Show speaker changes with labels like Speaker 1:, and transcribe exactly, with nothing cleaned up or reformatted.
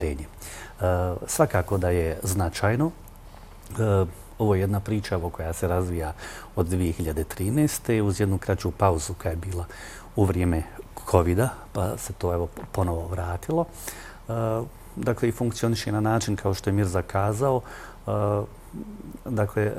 Speaker 1: Svakako da je značajno. Ovo je jedna priča koja se razvija od dvije hiljade trinaeste. uz jednu kraću pauzu koja je bila u vrijeme kovida, pa se to evo ponovo vratilo. Dakle, i funkcioniše na način kao što je Mirza kazao. Dakle,